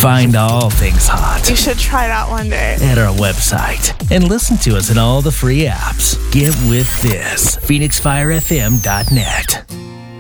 Find all things hot You should try it out one day. at our website and listen to us in all the free apps. Get with this. PhoenixFireFM.net.